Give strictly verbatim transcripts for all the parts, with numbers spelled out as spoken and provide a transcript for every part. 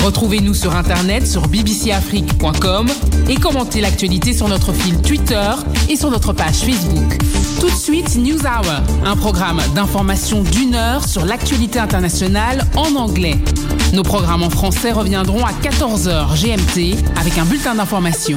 Retrouvez-nous sur Internet sur b b c afrique point com et commentez l'actualité sur notre fil Twitter et sur notre page Facebook. Tout de suite, News Hour, un programme d'information d'une heure sur l'actualité internationale en anglais. Nos programmes en français reviendront à quatorze heures G M T avec un bulletin d'information.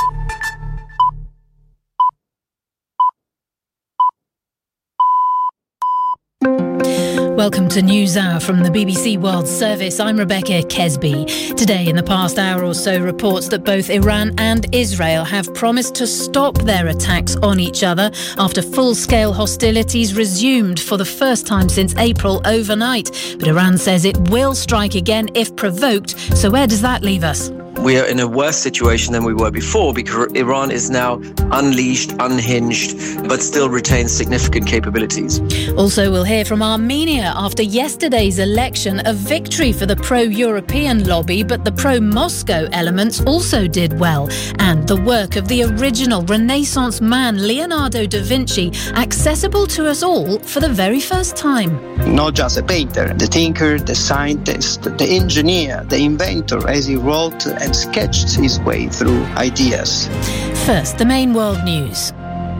Welcome to News Hour from the B B C World Service. I'm Rebecca Kesby. Today, in the past hour or so, reports that both Iran and Israel have promised to stop their attacks on each other after full-scale hostilities resumed for the first time since April overnight. But Iran says it will strike again if provoked. So where does that leave us? We are in a worse situation than we were before because Iran is now unleashed, unhinged, but still retains significant capabilities. Also, we'll hear from Armenia after yesterday's election, a victory for the pro-European lobby, but the pro-Moscow elements also did well. And the work of the original Renaissance man, Leonardo da Vinci, accessible to us all for the very first time. Not just a painter, the thinker, the scientist, the engineer, the inventor, as he wrote and sketched his way through ideas. First, the main world news.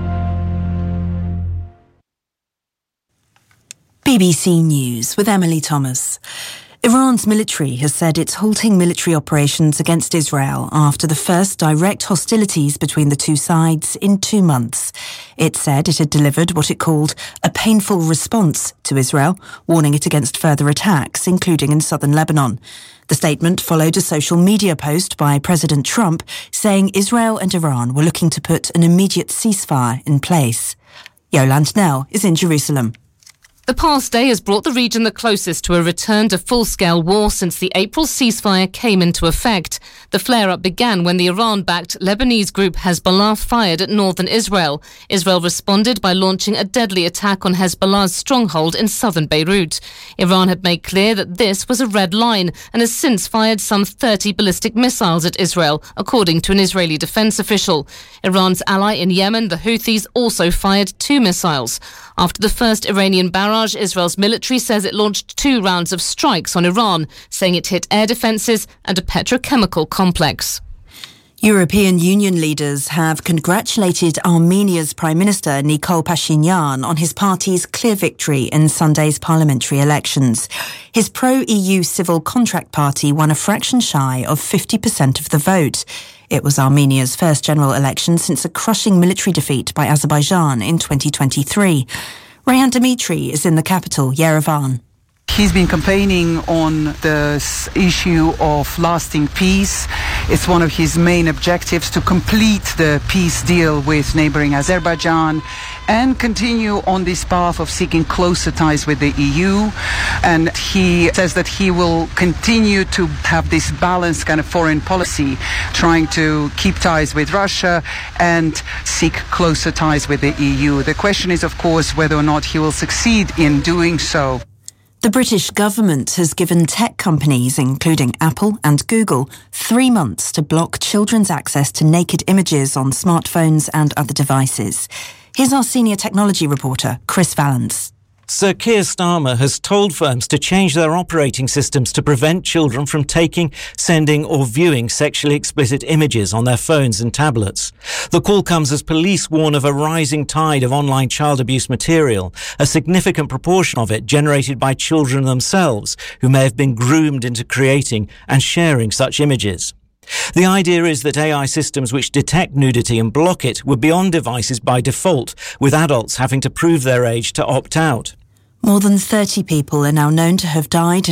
B B C News with Emily Thomas. Iran's military has said it's halting military operations against Israel after the first direct hostilities between the two sides in two months. It said it had delivered what it called a painful response to Israel, warning it against further attacks, including in southern Lebanon. The statement followed a social media post by President Trump saying Israel and Iran were looking to put an immediate ceasefire in place. Yolande Knell is in Jerusalem. The past day has brought the region the closest to a return to full-scale war since the April ceasefire came into effect. The flare-up began when the Iran-backed Lebanese group Hezbollah fired at northern Israel. Israel responded by launching a deadly attack on Hezbollah's stronghold in southern Beirut. Iran had made clear that this was a red line and has since fired some thirty ballistic missiles at Israel, according to an Israeli defense official. Iran's ally in Yemen, the Houthis, also fired two missiles. After the first Iranian barrage, Israel's military says it launched two rounds of strikes on Iran, saying it hit air defences and a petrochemical complex. European Union leaders have congratulated Armenia's Prime Minister Nikol Pashinyan on his party's clear victory in Sunday's parliamentary elections. His pro-E U civil contract party won a fraction shy of fifty percent of the vote. It was Armenia's first general election since a crushing military defeat by Azerbaijan in twenty twenty-three. Rayan Dimitri is in the capital, Yerevan. He's been campaigning on this issue of lasting peace. It's one of his main objectives to complete the peace deal with neighboring Azerbaijan and continue on this path of seeking closer ties with the E U. And he says that he will continue to have this balanced kind of foreign policy, trying to keep ties with Russia and seek closer ties with the E U. The question is, of course, whether or not he will succeed in doing so. The British government has given tech companies, including Apple and Google, three months to block children's access to naked images on smartphones and other devices. Here's our senior technology reporter, Chris Valance. Sir Keir Starmer has told firms to change their operating systems to prevent children from taking, sending or viewing sexually explicit images on their phones and tablets. The call comes as police warn of a rising tide of online child abuse material, a significant proportion of it generated by children themselves who may have been groomed into creating and sharing such images. The idea is that A I systems which detect nudity and block it would be on devices by default, with adults having to prove their age to opt out. More than thirty people are now known to have died